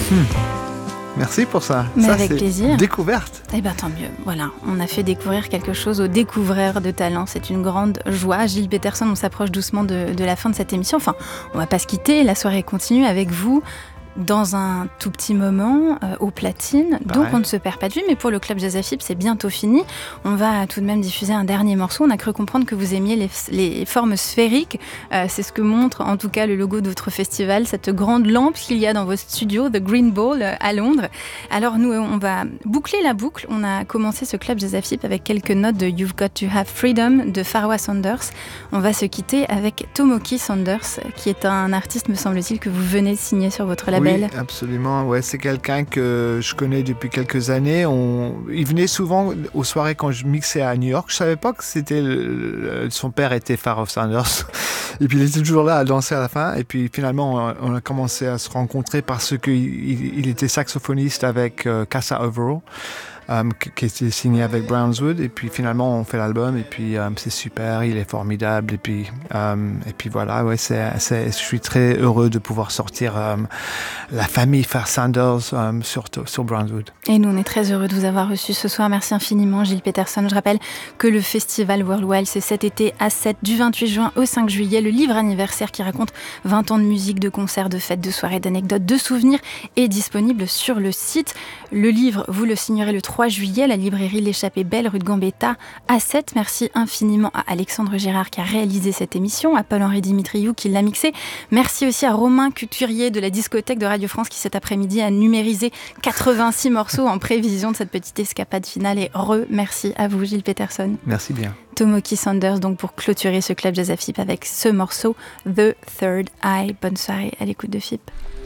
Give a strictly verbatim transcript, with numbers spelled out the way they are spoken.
Hmm. Merci pour ça. Mais ça, avec c'est plaisir. Découverte. Eh bien, tant mieux. Voilà, on a fait découvrir quelque chose aux découvreurs de talent. C'est une grande joie. Gilles Peterson, on s'approche doucement de, de la fin de cette émission. Enfin, on ne va pas se quitter. La soirée continue avec vous. Dans un tout petit moment, euh, aux platines. Donc Ouais. on ne se perd pas de vue, mais pour le Club Jazz Afib, c'est bientôt fini. On va tout de même diffuser un dernier morceau. On a cru comprendre que vous aimiez les, les formes sphériques. Euh, c'est ce que montre en tout cas le logo de votre festival, cette grande lampe qu'il y a dans votre studio, The Green Ball, euh, à Londres. Alors nous, on va boucler la boucle. On a commencé ce Club Jazz Afib avec quelques notes de You've Got to Have Freedom de Farwa Sanders. On va se quitter avec Tomoki Sanders, qui est un artiste, me semble-t-il, que vous venez de signer sur votre label. Oui, absolument. Ouais, c'est quelqu'un que je connais depuis quelques années. On... Il venait souvent aux soirées quand je mixais à New York. Je savais pas que c'était le... son père était Farwa Sanders. Et puis il était toujours là à danser à la fin. Et puis finalement, on a commencé à se rencontrer parce qu'il il était saxophoniste avec euh, Casa Overall. Um, qui était signé avec Brownswood, et puis finalement on fait l'album, et puis um, c'est super, il est formidable, et puis um, et puis voilà, ouais, c'est, c'est, je suis très heureux de pouvoir sortir um, la famille Farwa Sanders um, sur, sur Brownswood. Et nous on est très heureux de vous avoir reçu ce soir. Merci infiniment Gilles Peterson. Je rappelle que le festival World Wild, c'est cet été à sept, du vingt-huit juin au cinq juillet, le livre anniversaire qui raconte vingt ans de musique, de concerts, de fêtes, de soirées, d'anecdotes, de souvenirs est disponible sur le site. Le livre, vous le signerez le trois juillet, la librairie L'Échappée Belle, rue de Gambetta, à sept. Merci infiniment à Alexandre Gérard qui a réalisé cette émission, à Paul-Henri Dimitriou qui l'a mixé. Merci aussi à Romain Couturier de la discothèque de Radio France qui cet après-midi a numérisé quatre-vingt-six morceaux en prévision de cette petite escapade finale. Et re-merci à vous Gilles Peterson. Merci bien. Tomoki Sanders donc pour clôturer ce Club Jazz Afib avec ce morceau The Third Eye. Bonne soirée à l'écoute de F I P.